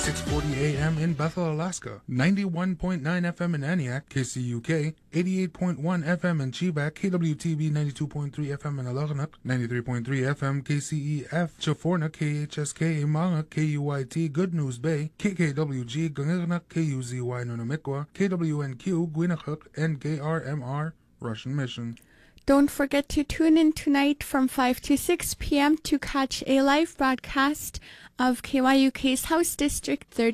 6:40 a.m. in Bethel, Alaska, 91.9 FM in Aniak, KCUK, 88.1 FM in Chibak, KWTB 92.3 FM in Alagnak, 93.3 FM KCEF, Chaforna, KHSK, Imanga, KUYT, Good News Bay, KKWG, Gangagnak, KUZY, Nunamikwa, KWNQ, Gwinachuk, and KRMR, Russian Mission. Don't forget to tune in tonight from 5 to 6 p.m. to catch a live broadcast of KYUK's House District 30.